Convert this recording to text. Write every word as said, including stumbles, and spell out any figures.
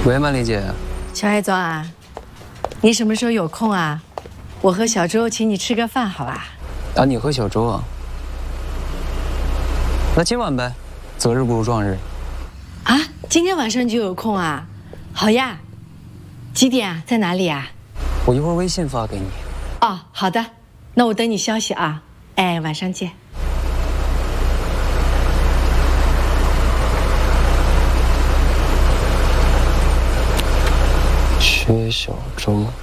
喂，曼丽姐。 小爱总啊，你什么时候有空啊？我和小周请你吃个饭，好吧？ 啊，你和小周啊？那今晚呗，择日不如撞日。 啊，今天晚上就有空啊？好呀，几点啊？在哪里啊？ 我一会儿微信发给你。 哦，好的，那我等你消息啊。哎，晚上见。 薛小周。